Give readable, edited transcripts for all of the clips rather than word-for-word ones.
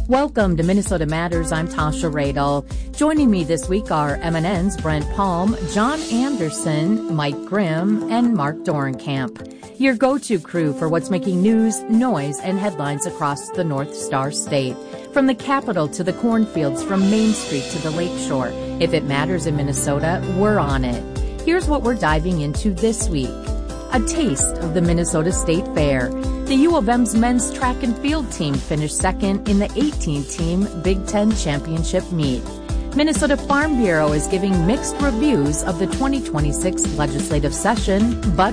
Welcome to Minnesota Matters. I'm Tasha Radel. Joining me this week are MNN's Brent Palm, John Anderson, Mike Grimm, and Mark Dorenkamp. Your go-to crew for what's making news, noise, and headlines across the North Star State. From the Capitol to the cornfields, from Main Street to the Lakeshore. If it matters in Minnesota, we're on it. Here's what we're diving into this week. A taste of the Minnesota State Fair. The U of M's men's track and field team finished second in the 18-team Big Ten Championship meet. Minnesota Farm Bureau is giving mixed reviews of the 2026 legislative session, but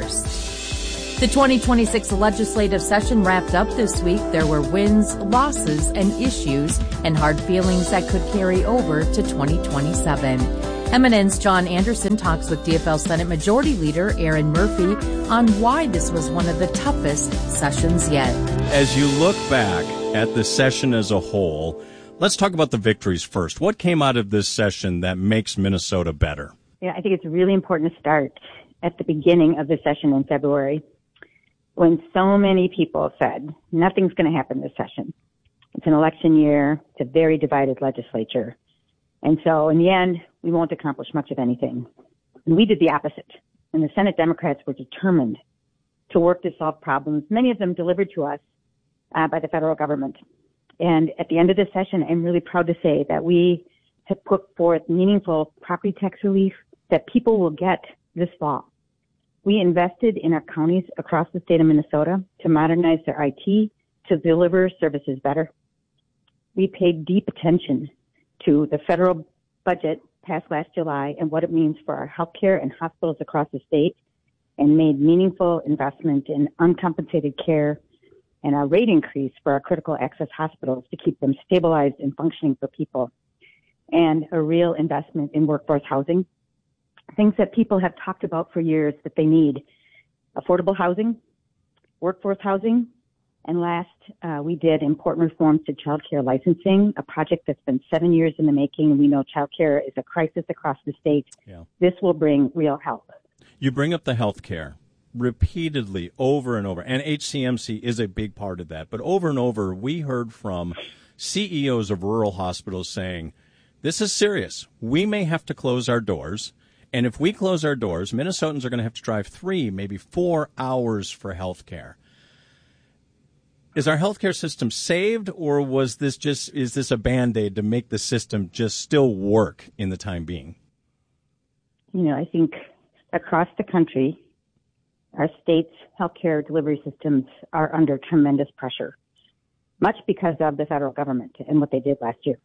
first. The 2026 legislative session wrapped up this week. There were wins, losses, and issues, and hard feelings that could carry over to 2027. MNN's John Anderson talks with DFL Senate Majority Leader Erin Murphy on why this was one of the toughest sessions yet. As you look back at the session as a whole, let's talk about the victories first. What came out of this session that makes Minnesota better? Yeah, I think it's really important to start at the beginning of the session in February, when so many people said nothing's going to happen this session. It's an election year. It's a very divided legislature. And so in the end, we won't accomplish much of anything. And we did the opposite. And the Senate Democrats were determined to work to solve problems, many of them delivered to us by the federal government. And at the end of this session, I'm really proud to say that we have put forth meaningful property tax relief that people will get this fall. We invested in our counties across the state of Minnesota to modernize their IT, to deliver services better. We paid deep attention to the federal budget passed last July and what it means for our healthcare and hospitals across the state, and made meaningful investment in uncompensated care and a rate increase for our critical access hospitals to keep them stabilized and functioning for people, and a real investment in workforce housing, things that people have talked about for years that they need: affordable housing, workforce housing. And last, we did important reforms to child care licensing, a project that's been 7 years in the making. We know child care is a crisis across the state. Yeah. This will bring real help. You bring up the health care repeatedly over and over, and HCMC is a big part of that. But over and over, we heard from CEOs of rural hospitals saying, this is serious. We may have to close our doors. And if we close our doors, Minnesotans are going to have to drive 3, maybe 4 hours for health care. Is our healthcare system saved, or is this a Band-Aid to make the system just still work in the time being? You know, I think across the country, our state's healthcare delivery systems are under tremendous pressure, much because of the federal government and what they did last year.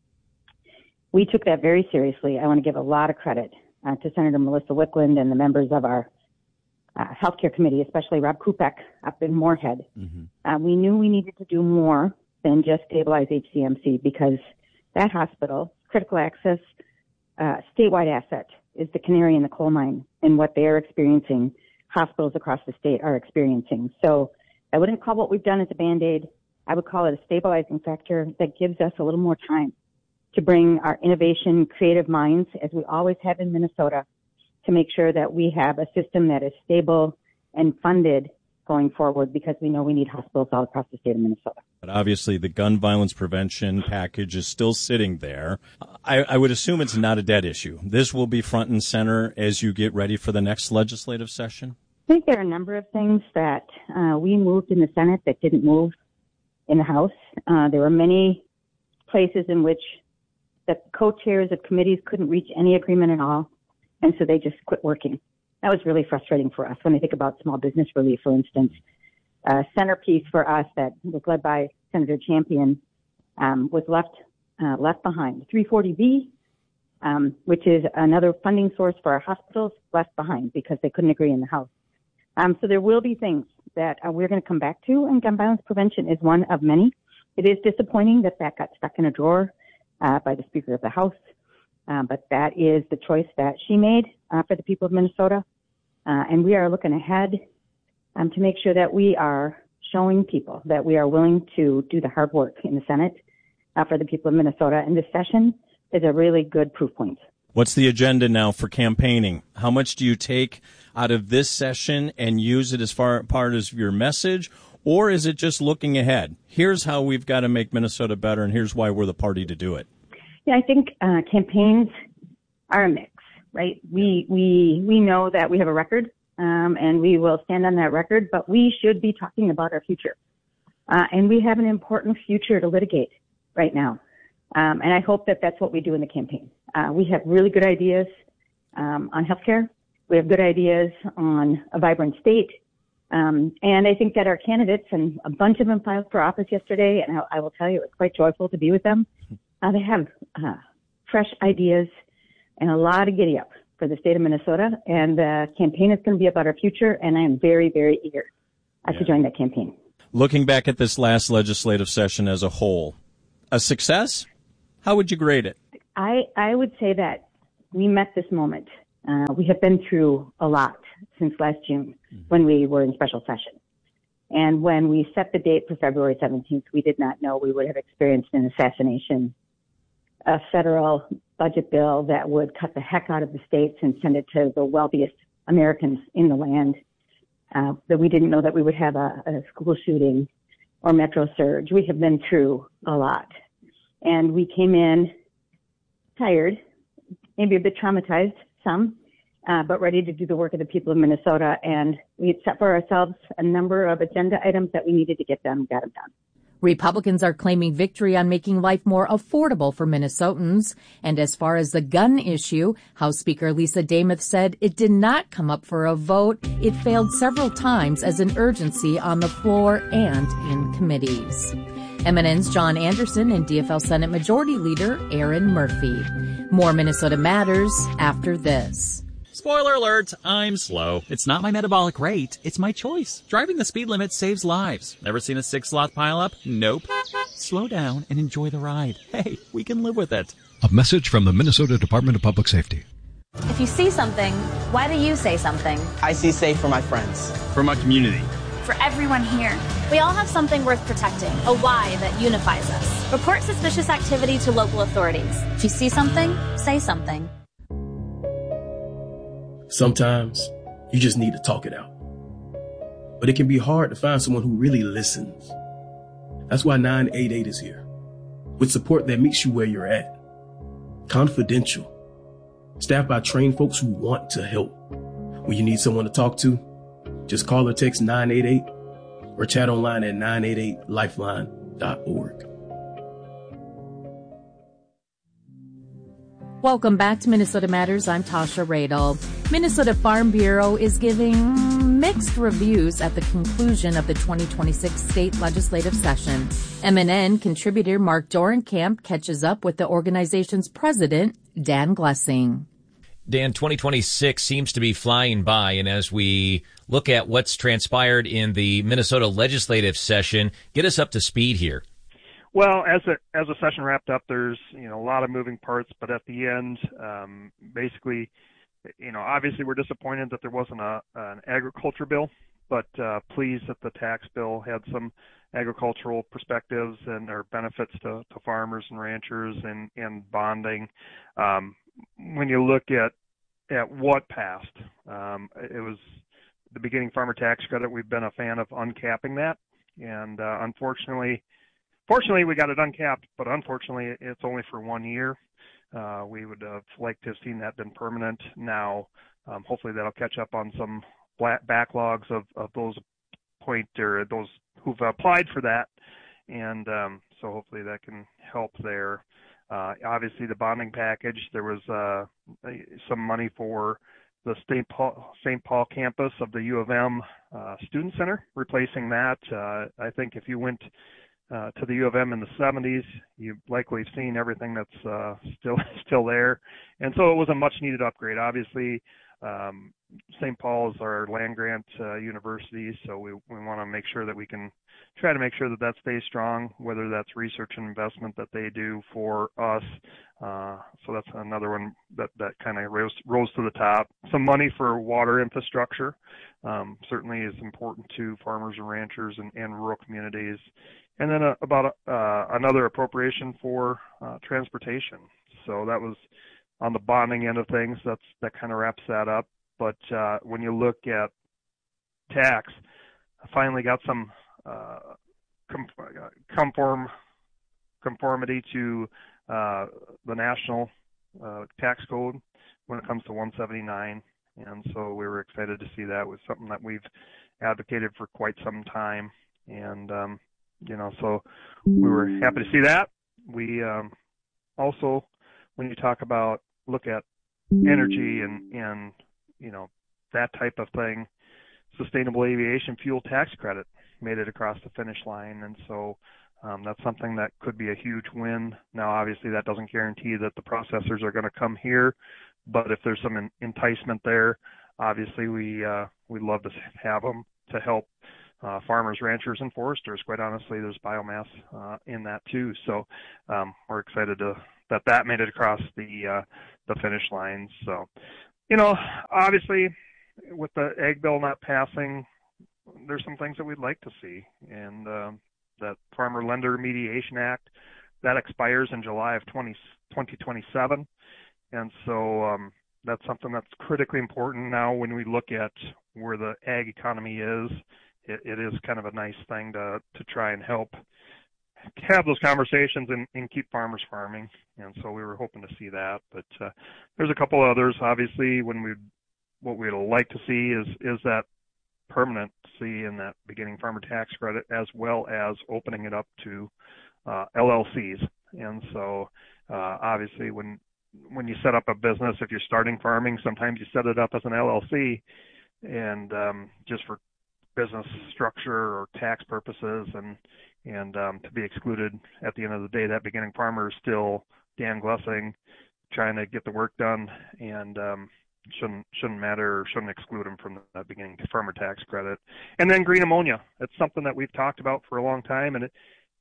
We took that very seriously. I want to give a lot of credit to Senator Melissa Wickland and the members of our healthcare committee, especially Rob Kupek up in Moorhead. Mm-hmm. We knew we needed to do more than just stabilize HCMC, because that hospital, critical access, statewide asset, is the canary in the coal mine in what they are experiencing, hospitals across the state are experiencing. So I wouldn't call what we've done as a Band-Aid. I would call it a stabilizing factor that gives us a little more time to bring our innovation, creative minds, as we always have in Minnesota, to make sure that we have a system that is stable and funded going forward, because we know we need hospitals all across the state of Minnesota. But obviously the gun violence prevention package is still sitting there. I would assume it's not a dead issue. This will be front and center as you get ready for the next legislative session? I think there are a number of things that we moved in the Senate that didn't move in the House. There were many places in which the co-chairs of committees couldn't reach any agreement at all. And so they just quit working. That was really frustrating for us. When I think about small business relief, for instance, a centerpiece for us that was led by Senator Champion was left behind. 340B, which is another funding source for our hospitals, left behind because they couldn't agree in the House. So there will be things that we're going to come back to, and gun violence prevention is one of many. It is disappointing that got stuck in a drawer by the Speaker of the House. But that is the choice that she made for the people of Minnesota. And we are looking ahead to make sure that we are showing people that we are willing to do the hard work in the Senate for the people of Minnesota. And this session is a really good proof point. What's the agenda now for campaigning? How much do you take out of this session and use it as part of your message? Or is it just looking ahead? Here's how we've got to make Minnesota better, and here's why we're the party to do it. Yeah, I think campaigns are a mix, right? We know that we have a record, and we will stand on that record, but we should be talking about our future. And we have an important future to litigate right now. And I hope that that's what we do in the campaign. We have really good ideas on healthcare. We have good ideas on a vibrant state. And I think that our candidates, and a bunch of them filed for office yesterday, and I will tell you, it was quite joyful to be with them. They have fresh ideas and a lot of giddy up for the state of Minnesota. And the campaign is going to be about our future, and I am very, very eager to join that campaign. Looking back at this last legislative session as a whole, a success? How would you grade it? I would say that we met this moment. We have been through a lot since last June when we were in special session. And when we set the date for February 17th, we did not know we would have experienced an assassination, a federal budget bill that would cut the heck out of the states and send it to the wealthiest Americans in the land, that we didn't know that we would have a school shooting or metro surge. We have been through a lot. And we came in tired, maybe a bit traumatized, some, but ready to do the work of the people of Minnesota. And we had set for ourselves a number of agenda items that we needed to get done, got them done. Republicans are claiming victory on making life more affordable for Minnesotans. And as far as the gun issue, House Speaker Lisa Demuth said it did not come up for a vote. It failed several times as an urgency on the floor and in committees. MNN's John Anderson and DFL Senate Majority Leader Aaron Murphy. More Minnesota Matters after this. Spoiler alert, I'm slow. It's not my metabolic rate, it's my choice. Driving the speed limit saves lives. Never seen a 6-sloth pileup? Nope. Slow down and enjoy the ride. Hey, we can live with it. A message from the Minnesota Department of Public Safety. If you see something, why do you say something? I see safe for my friends. For my community. For everyone here. We all have something worth protecting, a why that unifies us. Report suspicious activity to local authorities. If you see something, say something. Sometimes you just need to talk it out. But it can be hard to find someone who really listens. That's why 988 is here, with support that meets you where you're at. Confidential. Staffed by trained folks who want to help. When you need someone to talk to, just call or text 988 or chat online at 988lifeline.org. Welcome back to Minnesota Matters. I'm Tasha Radel. Minnesota Farm Bureau is giving mixed reviews at the conclusion of the 2026 state legislative session. MNN contributor Mark Dorenkamp catches up with the organization's president, Dan Glessing. Dan, 2026 seems to be flying by, and as we look at what's transpired in the Minnesota legislative session, get us up to speed here. Well, as the session wrapped up, there's a lot of moving parts, but at the end, basically, obviously we're disappointed that there wasn't an agriculture bill, but pleased that the tax bill had some agricultural perspectives and or benefits to farmers and ranchers and bonding. When you look at what passed, it was the beginning farmer tax credit. We've been a fan of uncapping that, and Fortunately, we got it uncapped, but unfortunately, it's only for 1 year. We would have liked to have seen that been permanent. Now, hopefully, that'll catch up on some backlogs of those those who've applied for that, and so hopefully that can help there. Obviously, the bonding package, there was some money for the St. Paul campus of the U of M Student Center, replacing that. I think if you went to the U of M in the 70s, you've likely seen everything that's still there. And so it was a much needed upgrade. Obviously, St. Paul is our land grant university, so we want to make sure that we can try to make sure that stays strong, whether that's research and investment that they do for us. So that's another one that kind of rose to the top. Some money for water infrastructure certainly is important to farmers and ranchers and rural communities. And then about another appropriation for transportation. So that was on the bonding end of things. That kind of wraps that up. But when you look at tax, I finally got some conformity to the national tax code when it comes to 179. And so we were excited to see that. It was something that we've advocated for quite some time. And, so we were happy to see that. We also, when you look at energy and that type of thing, sustainable aviation fuel tax credit made it across the finish line. And so that's something that could be a huge win. Now, obviously, that doesn't guarantee that the processors are going to come here, but if there's some enticement there, obviously we'd love to have them to help farmers, ranchers, and foresters. Quite honestly, there's biomass in that too. So we're excited that made it across the finish line. So, obviously, with the Ag Bill not passing, there's some things that we'd like to see. And that Farmer Lender Mediation Act, that expires in July of 2027. And so that's something that's critically important now when we look at where the ag economy is. It is kind of a nice thing to try and help have those conversations and keep farmers farming. And so we were hoping to see that. But there's a couple others. Obviously, what we'd like to see is that permanency in that beginning farmer tax credit, as well as opening it up to LLCs. And so obviously when you set up a business, if you're starting farming, sometimes you set it up as an LLC and just for business structure or tax purposes and to be excluded at the end of the day. That beginning farmer is still Dan Glessing trying to get the work done, and shouldn't matter or shouldn't exclude him from the beginning farmer tax credit. And then green ammonia. It's something that we've talked about for a long time, and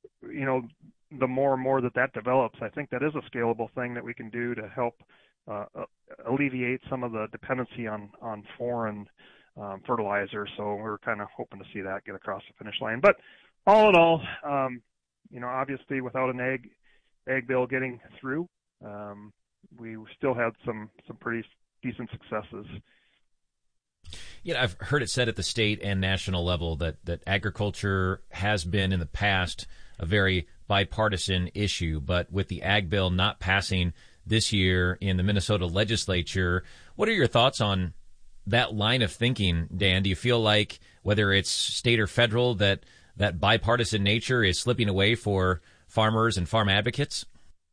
the more and more that develops, I think that is a scalable thing that we can do to help alleviate some of the dependency on foreign fertilizer. So we're kind of hoping to see that get across the finish line. But all in all, obviously without an ag bill getting through, we still had some pretty decent successes. I've heard it said at the state and national level that agriculture has been in the past a very bipartisan issue, but with the ag bill not passing this year in the Minnesota legislature, what are your thoughts on that line of thinking, Dan? Do you feel like, whether it's state or federal, that bipartisan nature is slipping away for farmers and farm advocates?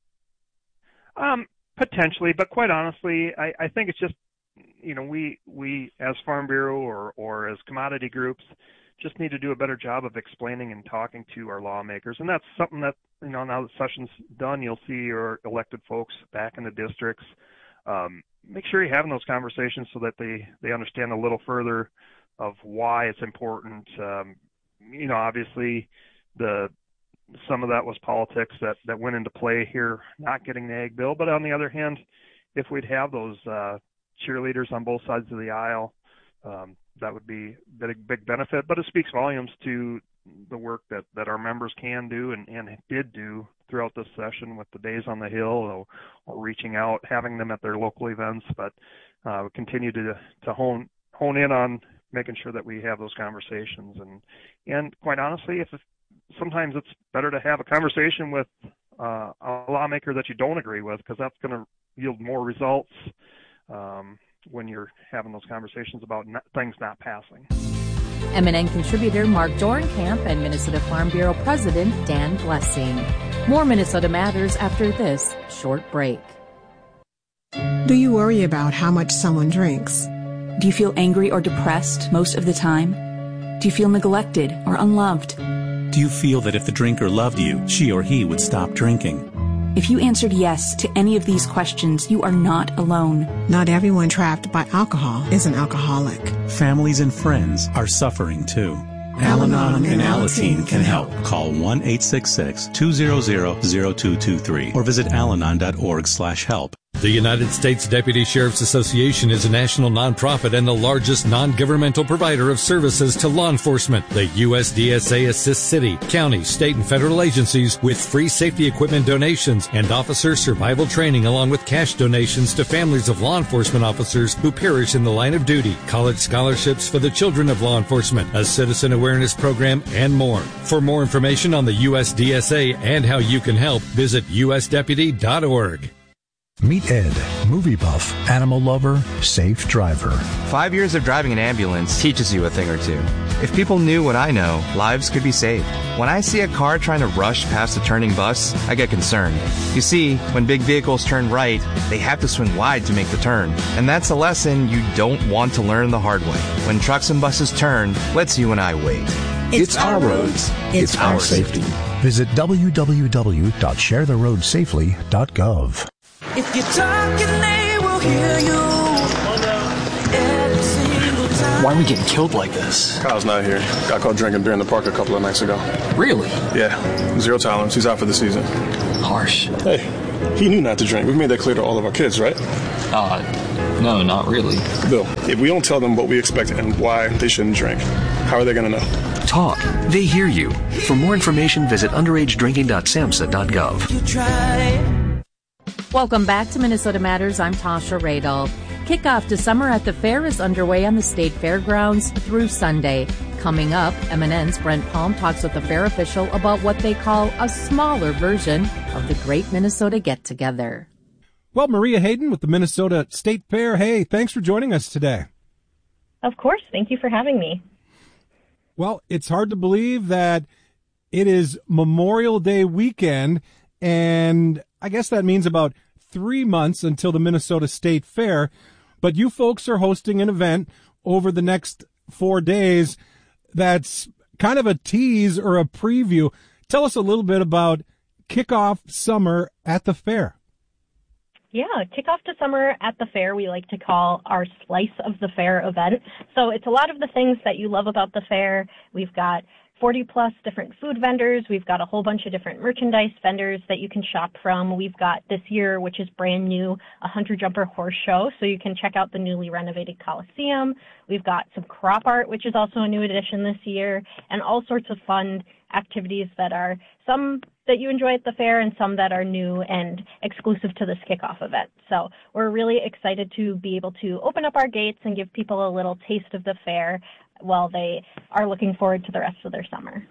Potentially, but quite honestly, I think it's just, we as Farm Bureau or as commodity groups just need to do a better job of explaining and talking to our lawmakers. And that's something that, now that session's done, you'll see your elected folks back in the districts. Make sure you're having those conversations so that they understand a little further of why it's important. Obviously some of that was politics that went into play here, not getting the ag bill. But on the other hand, if we'd have those cheerleaders on both sides of the aisle, that would be a big benefit. But it speaks volumes to the work that our members can do and did do throughout this session with the Days on the Hill or reaching out, having them at their local events. But we continue to hone in on making sure that we have those conversations. And quite honestly, sometimes it's better to have a conversation with a lawmaker that you don't agree with, because that's going to yield more results when you're having those conversations about things not passing. MNN contributor Mark Dorenkamp and Minnesota Farm Bureau President Dan Glessing. More Minnesota Matters after this short break. Do you worry about how much someone drinks? Do you feel angry or depressed most of the time? Do you feel neglected or unloved? Do you feel that if the drinker loved you, she or he would stop drinking? If you answered yes to any of these questions, you are not alone. Not everyone trapped by alcohol is an alcoholic. Families and friends are suffering too. Al-Anon and Alateen can help. Call 1-866-200-0223 or visit alanon.org/help. The United States Deputy Sheriff's Association is a national nonprofit and the largest non-governmental provider of services to law enforcement. The USDSA assists city, county, state, and federal agencies with free safety equipment donations and officer survival training, along with cash donations to families of law enforcement officers who perish in the line of duty, college scholarships for the children of law enforcement, a citizen awareness program, and more. For more information on the USDSA and how you can help, visit usdeputy.org. Meet Ed, movie buff, animal lover, safe driver. 5 years of driving an ambulance teaches you a thing or two. If people knew what I know, lives could be saved. When I see a car trying to rush past a turning bus, I get concerned. You see, when big vehicles turn right, they have to swing wide to make the turn. And that's a lesson you don't want to learn the hard way. When trucks and buses turn, let's you and I wait. It's our roads. It's our safety. Visit www.sharetheroadsafely.gov. If you're talking, they will hear you. Every single time. Why are we getting killed like this? Kyle's not here. Got caught drinking beer in the park a couple of nights ago. Really? Yeah. 0 tolerance. He's out for the season. Harsh. Hey, he knew not to drink. We've made that clear to all of our kids, right? No, not really. Bill, if we don't tell them what we expect and why they shouldn't drink, how are they going to know? Talk. They hear you. For more information, visit underagedrinking.samhsa.gov. You try. Welcome back to Minnesota Matters. I'm Tasha Radel. Kickoff to Summer at the Fair is underway on the state fairgrounds through Sunday. Coming up, MNN's Brent Palm talks with the fair official about what they call a smaller version of the Great Minnesota Get-Together. Well, Maria Hayden with the Minnesota State Fair. Hey, thanks for joining us today. Of course. Thank you for having me. Well, it's hard to believe that it is Memorial Day weekend, and I guess that means about 3 months until the Minnesota State Fair. But you folks are hosting an event over the next 4 days that's kind of a tease or a preview. Tell us a little bit about Kickoff Summer at the Fair. Yeah, Kickoff to Summer at the Fair, we like to call our Slice of the Fair event. So it's a lot of the things that you love about the fair. We've got 40-plus different food vendors. We've got a whole bunch of different merchandise vendors that you can shop from. We've got this year, which is brand new, a Hunter Jumper Horse Show, so you can check out the newly renovated Coliseum. We've got some crop art, which is also a new addition this year, and all sorts of fun activities that are some that you enjoy at the fair and some that are new and exclusive to this kickoff event. So we're really excited to be able to open up our gates and give people a little taste of the fair while they are looking forward to the rest of their summer.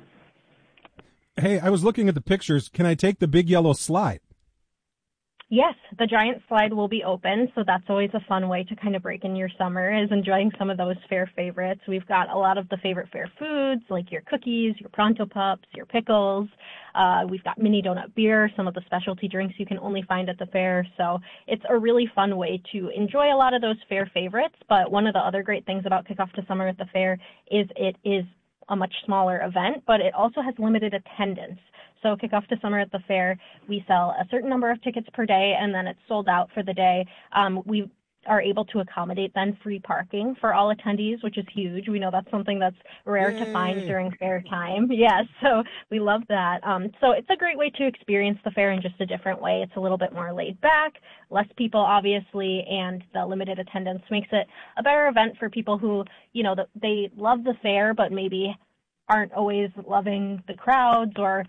Hey, I was looking at the pictures. Can I take the big yellow slide? Yes, the giant slide will be open, so that's always a fun way to kind of break in your summer, is enjoying some of those fair favorites. We've got a lot of the favorite fair foods, like your cookies, your Pronto Pups, your pickles. We've got mini donut beer, some of the specialty drinks you can only find at the fair. So it's a really fun way to enjoy a lot of those fair favorites. But one of the other great things about Kickoff to Summer at the fair is it is a much smaller event, but it also has limited attendance. So Kickoff to Summer at the fair, we sell a certain number of tickets per day, and then it's sold out for the day. We are able to accommodate then free parking for all attendees, which is huge. We know that's something that's rare to find during fair time. Yes, so we love that. So it's a great way to experience the fair in just a different way. It's a little bit more laid back, less people obviously, and the limited attendance makes it a better event for people who, you know, they love the fair but maybe aren't always loving the crowds or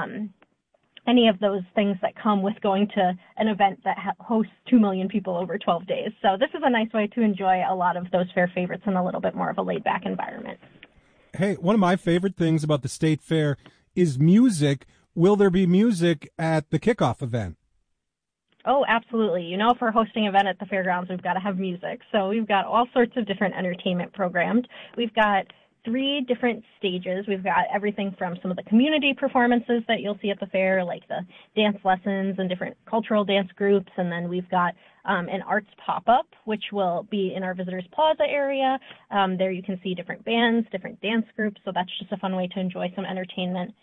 any of those things that come with going to an event that hosts 2 million people over 12 days. So this is a nice way to enjoy a lot of those fair favorites in a little bit more of a laid-back environment. Hey, one of my favorite things about the State Fair is music. Will there be music at the kickoff event? Oh, absolutely. You know, if we're hosting an event at the fairgrounds, we've got to have music. So we've got all sorts of different entertainment programs. We've got 3 different stages. We've got everything from some of the community performances that you'll see at the fair, like the dance lessons and different cultural dance groups. And then we've got an arts pop-up, which will be in our Visitors Plaza area. There you can see different bands, different dance groups. So that's just a fun way to enjoy some entertainment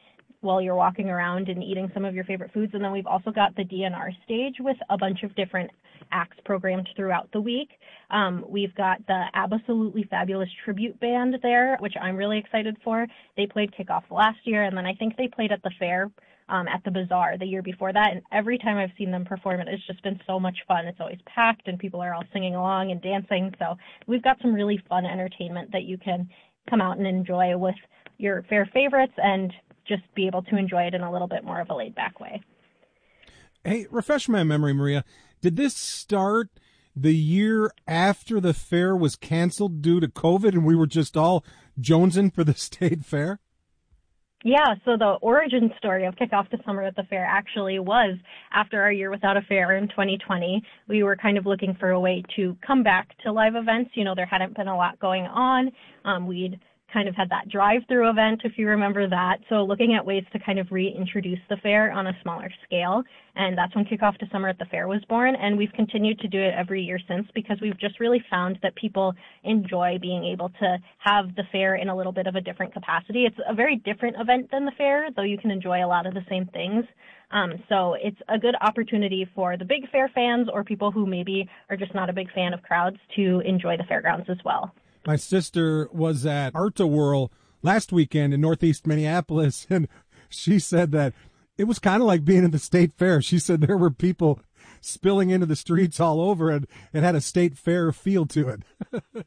while you're walking around and eating some of your favorite foods. And then we've also got the DNR stage with a bunch of different acts programmed throughout the week. We've got the Absolutely Fabulous Tribute Band there, which I'm really excited for. They played kickoff last year, and then I think they played at the fair at the Bazaar the year before that. And every time I've seen them perform, it's just been so much fun. It's always packed, and people are all singing along and dancing. So we've got some really fun entertainment that you can come out and enjoy with your fair favorites and just be able to enjoy it in a little bit more of a laid-back way. Hey, refresh my memory, Maria. Did this start the year after the fair was canceled due to COVID and we were just all jonesing for the state fair? Yeah, so the origin story of Kickoff to Summer at the Fair actually was after our year without a fair in 2020. We were kind of looking for a way to come back to live events. You know, there hadn't been a lot going on. We'd kind of had that drive-through event, if you remember that. So looking at ways to kind of reintroduce the fair on a smaller scale. And that's when Kickoff to Summer at the Fair was born. And we've continued to do it every year since because we've just really found that people enjoy being able to have the fair in a little bit of a different capacity. It's a very different event than the fair, though you can enjoy a lot of the same things. So it's a good opportunity for the big fair fans or people who maybe are just not a big fan of crowds to enjoy the fairgrounds as well. My sister was at Arta-Whirl last weekend in Northeast Minneapolis, and she said that it was kind of like being in the state fair. She said there were people spilling into the streets all over, and it had a state fair feel to it.